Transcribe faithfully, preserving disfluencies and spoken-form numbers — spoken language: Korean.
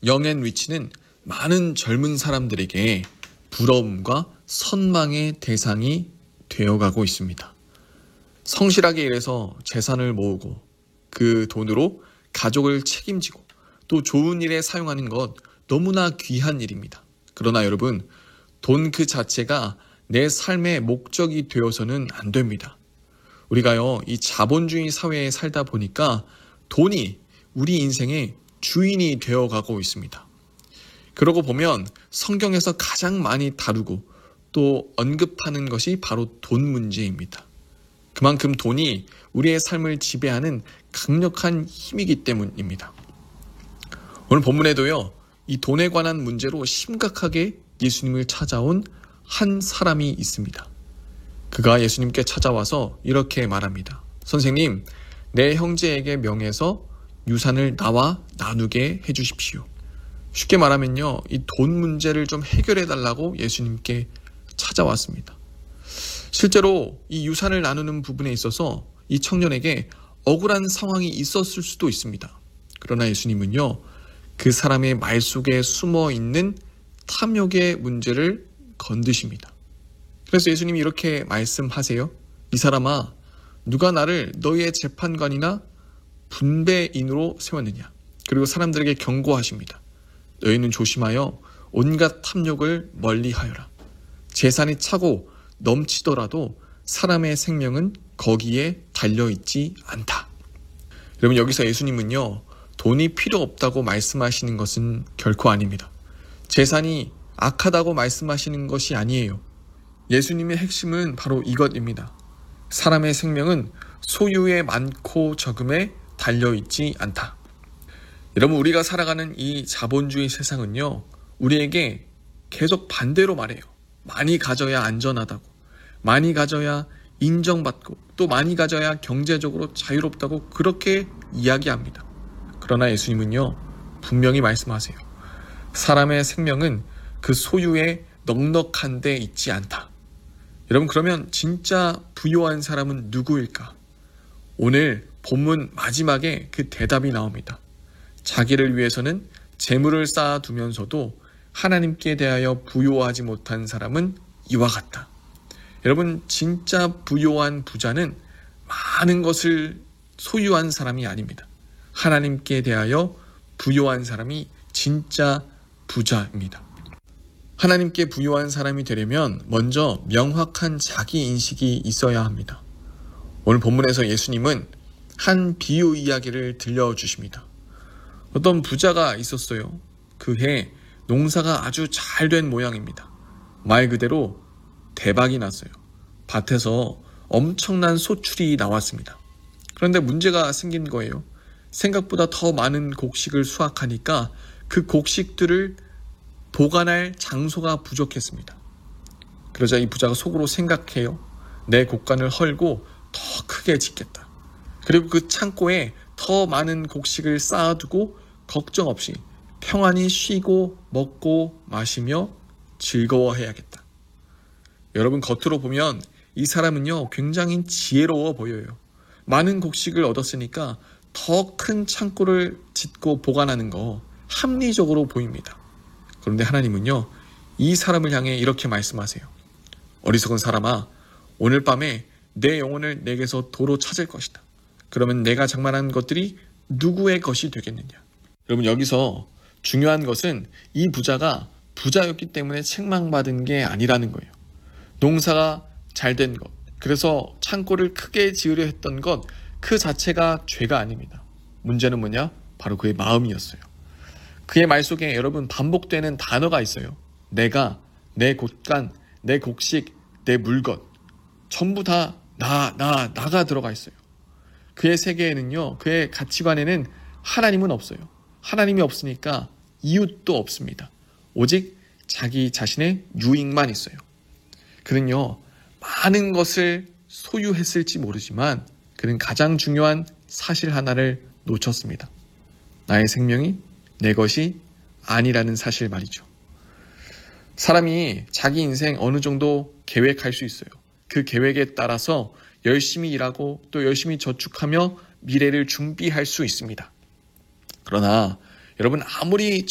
영앤리치는 많은 젊은 사람들에게 부러움과 선망의 대상이 되어가고 있습니다. 성실하게 일해서 재산을 모으고 그 돈으로 가족을 책임지고 또 좋은 일에 사용하는 것 너무나 귀한 일입니다. 그러나 여러분, 돈 그 자체가 내 삶의 목적이 되어서는 안 됩니다. 우리가요, 이 자본주의 사회에 살다 보니까 돈이 우리 인생의 주인이 되어가고 있습니다. 그러고 보면 성경에서 가장 많이 다루고 또 언급하는 것이 바로 돈 문제입니다. 그만큼 돈이 우리의 삶을 지배하는 강력한 힘이기 때문입니다. 오늘 본문에도요, 이 돈에 관한 문제로 심각하게 예수님을 찾아온 한 사람이 있습니다. 그가 예수님께 찾아와서 이렇게 말합니다. 선생님, 내 형제에게 명해서 유산을 나와 나누게 해주십시오. 쉽게 말하면요, 이 돈 문제를 좀 해결해 달라고 예수님께 찾아왔습니다. 실제로 이 유산을 나누는 부분에 있어서 이 청년에게 억울한 상황이 있었을 수도 있습니다. 그러나 예수님은요, 그 사람의 말 속에 숨어 있는 탐욕의 문제를 건드십니다. 그래서 예수님이 이렇게 말씀하세요. 이 사람아, 누가 나를 너희의 재판관이나 분배인으로 세웠느냐? 그리고 사람들에게 경고하십니다. 너희는 조심하여 온갖 탐욕을 멀리하여라. 재산이 차고 넘치더라도 사람의 생명은 거기에 달려있지 않다. 여러분, 여기서 예수님은요, 돈이 필요 없다고 말씀하시는 것은 결코 아닙니다. 재산이 악하다고 말씀하시는 것이 아니에요. 예수님의 핵심은 바로 이것입니다. 사람의 생명은 소유의 많고 적음에 달려있지 않다. 여러분, 우리가 살아가는 이 자본주의 세상은요, 우리에게 계속 반대로 말해요. 많이 가져야 안전하다고, 많이 가져야 인정받고, 또 많이 가져야 경제적으로 자유롭다고 그렇게 이야기합니다. 그러나 예수님은요, 분명히 말씀하세요. 사람의 생명은 그 소유에 넉넉한 데 있지 않다. 여러분, 그러면 진짜 부유한 사람은 누구일까? 오늘 본문 마지막에 그 대답이 나옵니다. 자기를 위해서는 재물을 쌓아두면서도 하나님께 대하여 부요하지 못한 사람은 이와 같다. 여러분, 진짜 부요한 부자는 많은 것을 소유한 사람이 아닙니다. 하나님께 대하여 부요한 사람이 진짜 부자입니다. 하나님께 부요한 사람이 되려면 먼저 명확한 자기인식이 있어야 합니다. 오늘 본문에서 예수님은 한 비유 이야기를 들려주십니다. 어떤 부자가 있었어요. 그해 농사가 아주 잘 된 모양입니다. 말 그대로 대박이 났어요. 밭에서 엄청난 소출이 나왔습니다. 그런데 문제가 생긴 거예요. 생각보다 더 많은 곡식을 수확하니까 그 곡식들을 보관할 장소가 부족했습니다. 그러자 이 부자가 속으로 생각해요. 내 곡간을 헐고 더 크게 짓겠다. 그리고 그 창고에 더 많은 곡식을 쌓아두고 걱정 없이 평안히 쉬고 먹고 마시며 즐거워해야겠다. 여러분, 겉으로 보면 이 사람은요, 굉장히 지혜로워 보여요. 많은 곡식을 얻었으니까 더 큰 창고를 짓고 보관하는 거 합리적으로 보입니다. 그런데 하나님은요, 이 사람을 향해 이렇게 말씀하세요. 어리석은 사람아, 오늘 밤에 내 영혼을 내게서 도로 찾을 것이다. 그러면 내가 장만한 것들이 누구의 것이 되겠느냐? 여러분, 여기서 중요한 것은 이 부자가 부자였기 때문에 책망받은 게 아니라는 거예요. 농사가 잘 된 것, 그래서 창고를 크게 지으려 했던 것, 그 자체가 죄가 아닙니다. 문제는 뭐냐? 바로 그의 마음이었어요. 그의 말 속에 여러분 반복되는 단어가 있어요. 내가, 내 곳간, 내 곡식, 내 물건, 전부 다 나, 나, 나가 들어가 있어요. 그의 세계에는요, 그의 가치관에는 하나님은 없어요. 하나님이 없으니까 이웃도 없습니다. 오직 자기 자신의 유익만 있어요. 그는요, 많은 것을 소유했을지 모르지만 그는 가장 중요한 사실 하나를 놓쳤습니다. 나의 생명이 내 것이 아니라는 사실 말이죠. 사람이 자기 인생 어느 정도 계획할 수 있어요. 그 계획에 따라서 열심히 일하고 또 열심히 저축하며 미래를 준비할 수 있습니다. 그러나 여러분, 아무리